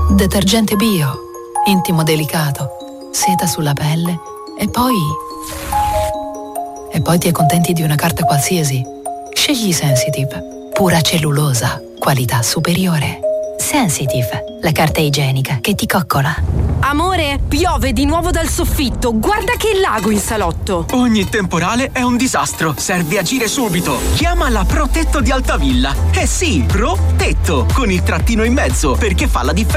Detergente bio, intimo delicato, seta sulla pelle e poi ti accontenti di una carta qualsiasi. Scegli Sensitive, pura cellulosa, qualità superiore. Sensitive, la carta igienica che ti coccola. Amore, piove di nuovo dal soffitto. Guarda che lago in salotto. Ogni temporale è un disastro. Serve agire subito. Chiama la Protetto di Altavilla. Eh sì, Protetto, con il trattino in mezzo, perché fa la differenza.